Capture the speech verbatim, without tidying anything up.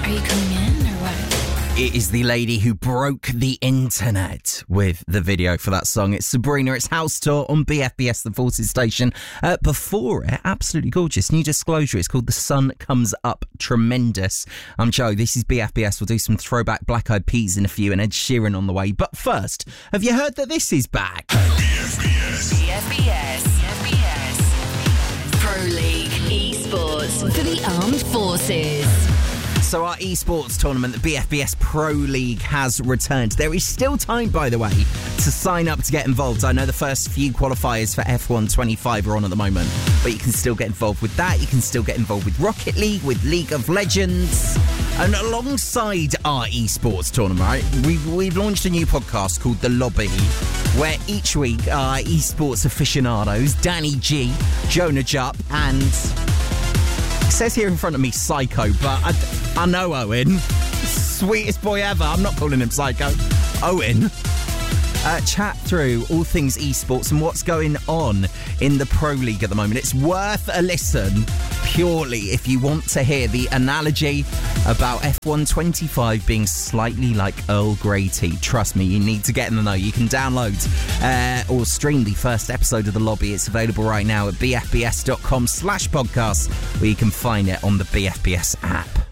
Are you coming in or what? It is the lady who broke the internet with the video for that song. It's Sabrina. It's House Tour on B F B S, the Forces station. Uh, before it, absolutely gorgeous. New Disclosure. It's called The Sun Comes Up. Tremendous. I'm Joe. This is B F B S. We'll do some throwback Black Eyed Peas in a few and Ed Sheeran on the way. But first, have you heard that this is back? B F B S. B F B S. B F B S. Pro League Esports for the Armed Forces. So our esports tournament, the B F B S Pro League, has returned. There is still time, by the way, to sign up to get involved. I know the first few qualifiers for F one twenty-five are on at the moment, but you can still get involved with that. You can still get involved with Rocket League, with League of Legends. And alongside our esports tournament, right, we've, we've launched a new podcast called The Lobby, where each week our esports aficionados, Danny G, Jonah Jupp, and... it says here in front of me Psycho, but I, I know Owen. Sweetest boy ever. I'm not calling him Psycho. Owen. Uh, chat through all things esports and what's going on in the Pro League at the moment. It's worth a listen purely if you want to hear the analogy about F one twenty-five being slightly like Earl Grey tea. Trust me, you need to get in the know. You can download uh, or stream the first episode of The Lobby. It's available right now at bfbs.com slash podcast, where you can find it on the B F B S app.